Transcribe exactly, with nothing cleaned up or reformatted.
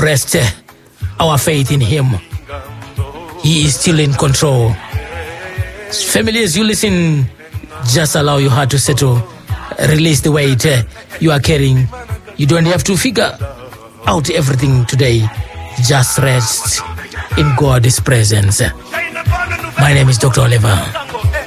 rest our faith in him. He is still in control. Family, as you listen, just allow your heart to settle. Release the weight you are carrying. You don't have to figure out everything today. Just rest in God's presence. My name is Doctor Oliver.